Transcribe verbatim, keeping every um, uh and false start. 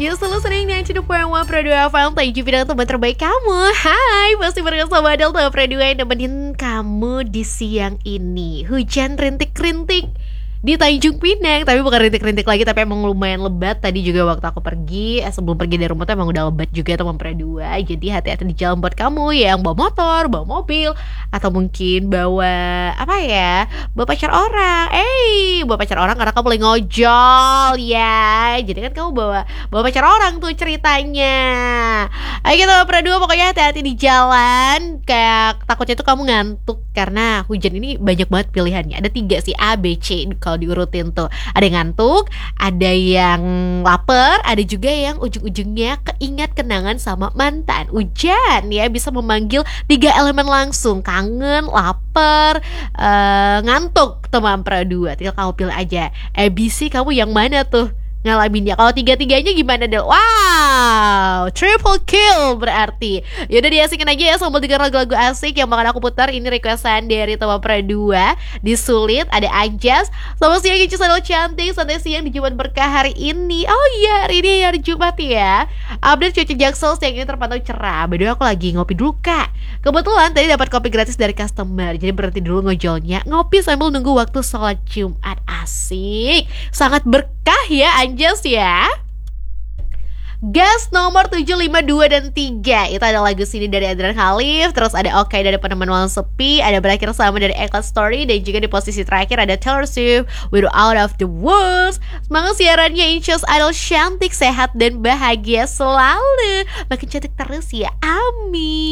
You selalu sering sembilan puluh dua koma satu Pro dua F M. Thank you dengan teman terbaik kamu. Hai, pasti bareng sama Adel Tuh Pro dua yang nemenin kamu di siang ini. Hujan rintik-rintik di Tanjung Pinang, tapi bukan rintik-rintik lagi, tapi emang lumayan lebat. Tadi juga waktu aku pergi, eh, sebelum pergi dari rumah tuh emang udah lebat juga teman Pro dua. Jadi hati-hati di jalan buat kamu yang bawa motor, bawa mobil, atau mungkin bawa apa ya, bawa pacar orang. Eh, bawa pacar orang karena kamu lagi ngojol ya. Jadi kan kamu bawa bawa pacar orang tuh ceritanya. Ayo kita Pro dua, pokoknya hati-hati di jalan. Kayak takutnya tuh kamu ngantuk karena hujan ini banyak banget pilihannya. Ada tiga sih, A, B, C kalau diurutin tuh. Ada yang ngantuk, ada yang lapar, ada juga yang ujung-ujungnya keingat kenangan sama mantan. Hujan ya bisa memanggil tiga elemen langsung, kangen, lapar, uh, ngantuk teman Pro dua. Tinggal kamu pilih aja, A B C kamu yang mana tuh ngalaminnya. Kalau tiga-tiganya gimana Del? Wow, triple kill berarti. Yaudah diasikin aja ya sambil dengar lagu-lagu asik yang bakal aku putar. Ini requestan dari teman Pro dua. Disulit ada Anjas. Selamat siang Anjas Adel cantik. Santai siang di Jumat berkah hari ini. Oh iya, hari ini hari Jumat ya. Update cuaca Jaksel siang ini terpantau cerah. By the way aku lagi ngopi dulu kak. Kebetulan tadi dapat kopi gratis dari customer. Jadi berhenti dulu ngojolnya, ngopi sambil nunggu waktu sholat Jumat. Asik, sangat berkah ya Anjas ya. Gas nomor tujuh, lima, dua, dan tiga. Itu ada lagu sini dari Adrian Khalif. Terus ada Oke dari Peneman Walang Sepi. Ada Berakhir Sama dari Eclat Story. Dan juga di posisi terakhir ada Taylor Swift, We're Out of the Woods. Semangat siarannya Insyus Adel cantik, sehat, dan bahagia selalu. Makin cantik terus ya, amin.